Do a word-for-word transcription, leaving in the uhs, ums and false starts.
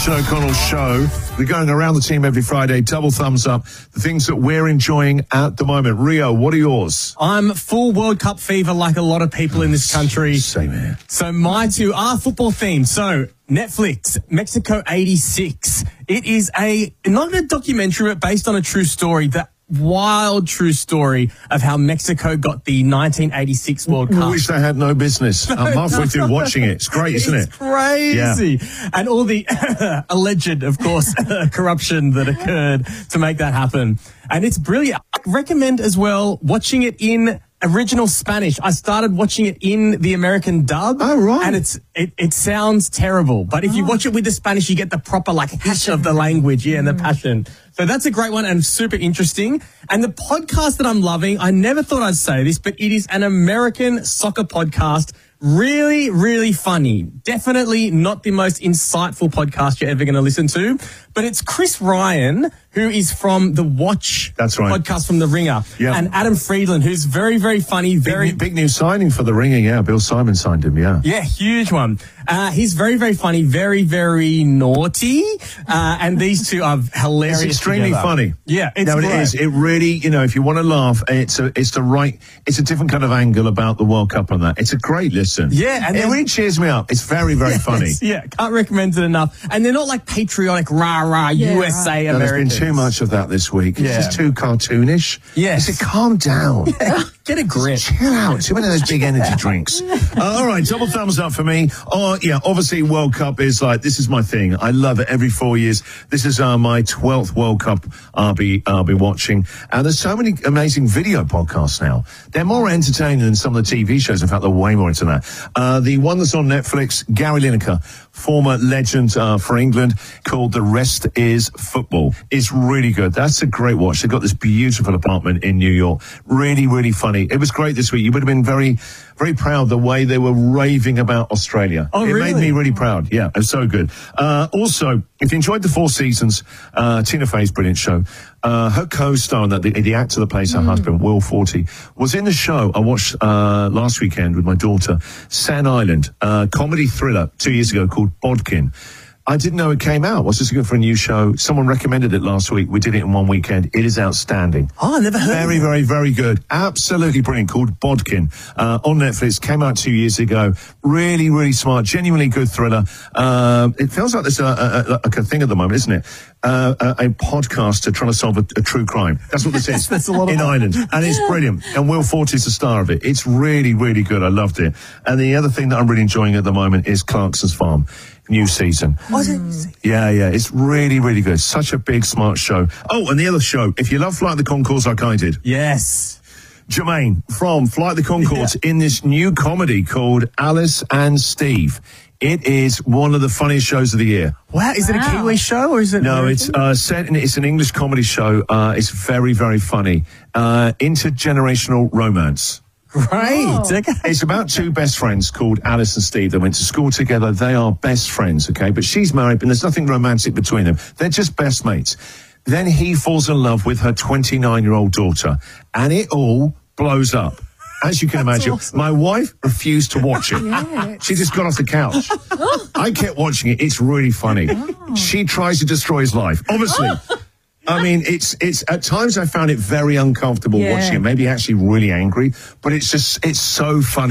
Richard O'Connell Show. We're going around the team every Friday. Double thumbs up. The things that we're enjoying at the moment. Rio, what are yours? I'm full World Cup fever like a lot of people in this country. Same here. So my two are football themed. So Netflix, Mexico eighty-six. It is a, not a documentary, but based on a true story. The wild true story of how Mexico got the nineteen eighty-six World Cup. I wish they had no business. I'm halfway through watching it. It's great, isn't it's it? It's crazy. Yeah. And all the alleged, of course, corruption that occurred to make that happen. And it's brilliant. I recommend as well watching it in original Spanish. I started watching it in the American dub. Oh, right. And it's it, it sounds terrible. But if oh. you watch it with the Spanish, you get the proper, like, hash of the language. Yeah, and the passion. So that's a great one and super interesting. And the podcast that I'm loving, I never thought I'd say this, but it is an American soccer podcast. Really, really funny. Definitely not the most insightful podcast you're ever going to listen to, but it's Chris Ryan, who is from the Watch That's right. podcast from The Ringer, yeah. and Adam Friedland, who's very, very funny. Very big, big new signing for The Ringer, yeah. Bill Simon signed him, yeah. Yeah, huge one. Uh, he's very, very funny, very, very naughty, uh, and these two are hilarious. It's extremely together. funny. Yeah, it's no, it great. is. It really, you know, if you want to laugh, it's a, it's the right, it's a different kind of angle about the World Cup on that. It's a great listen. Yeah, and it really cheers me up. It's very, very yes, funny. Yeah, can't recommend it enough. And they're not like patriotic rah rah yeah, U S A right. No, there's Americans. been too much of that this week. Yeah. It's just too cartoonish. Yes. I said, calm down. Get a grip. Chill out. Too many of those big energy drinks. Uh, all right, double thumbs up for me. Oh, yeah, obviously World Cup is like, this is my thing. I love it every four years. This is uh, my twelfth World Cup I'll be, I'll be watching. And there's so many amazing video podcasts now. They're more entertaining than some of the T V shows. In fact, they're way more into that. Uh, the one that's on Netflix, Gary Lineker, former legend uh, for England, called The Rest is Football. It's really good. That's a great watch. They've got this beautiful apartment in New York. Really, really funny. It was great this week. You would have been very, very proud the way they were raving about Australia. Oh, it really? made me really proud. Yeah, it was so good. Uh, also, if you enjoyed the four seasons, uh, Tina Fey's brilliant show. Uh, her co-star, that the, the actor that plays her mm. husband, Will Forte, was in the show I watched uh, last weekend with my daughter, Sand Island, uh, comedy thriller two years ago called Bodkin. I didn't know it came out. I was just looking for a new show. Someone recommended it last week. We did it in one weekend. It is outstanding. Oh, I never heard Very, of it. very, very good. Absolutely brilliant. Called Bodkin. Uh, on Netflix. Came out two years ago. Really, really smart. Genuinely good thriller. Uh, it feels like there's a, a, a, a thing at the moment, isn't it? Uh, a, a podcaster trying to solve a, a true crime. That's what this is. That's a lot of in fun. Ireland. And it's brilliant. And Will Forte is the star of it. It's really, really good. I loved it. And the other thing that I'm really enjoying at the moment is Clarkson's Farm. New season. Was it? Yeah, yeah. It's really, really good. Such a big, smart show. Oh, and the other show, if you love Flight the Conchords like I did. Yes. Jermaine from Flight the Conchords yeah. in this new comedy called Alice and Steve. It is one of the funniest shows of the year. Wow, is it a Wow. Kiwi show or is it? No, American? it's uh, set in, it's an English comedy show. Uh, it's very, very funny. Uh, intergenerational romance. Great. Oh. Okay. It's about two best friends called Alice and Steve. They went to school together. They are best friends, okay? But she's married, and there's nothing romantic between them. They're just best mates. Then he falls in love with her twenty-nine-year-old daughter, and it all blows up. As you can imagine, awesome. my wife refused to watch it. Yes. She just got off the couch. I kept watching it. It's really funny. Oh. She tries to destroy his life, obviously. I mean, it's, it's, at times I found it very uncomfortable Yeah. watching it, maybe actually really angry, but it's just, it's so funny.